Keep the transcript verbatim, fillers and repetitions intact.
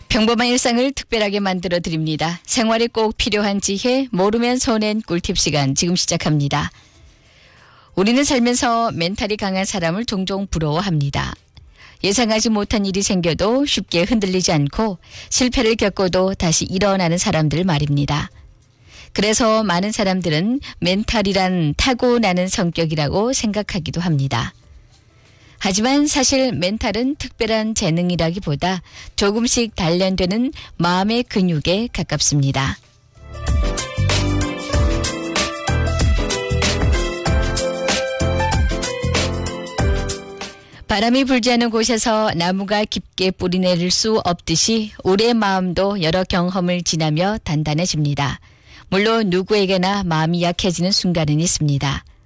평범한 일상을 특별하게 만들어 드립니다. 생활에 꼭 필요한 지혜, 모르면 손해인 꿀팁 시간 지금 시작합니다. 우리는 살면서 멘탈이 강한 사람을 종종 부러워합니다. 예상하지 못한 일이 생겨도 쉽게 흔들리지 않고 실패를 겪어도 다시 일어나는 사람들 말입니다. 그래서 많은 사람들은 멘탈이란 타고나는 성격이라고 생각하기도 합니다. 하지만 사실 멘탈은 특별한 재능이라기보다 조금씩 단련되는 마음의 근육에 가깝습니다. 바람이 불지 않은 곳에서 나무가 깊게 뿌리내릴 수 없듯이 우리의 마음도 여러 경험을 지나며 단단해집니다. 물론 누구에게나 마음이 약해지는 순간은 있습니다.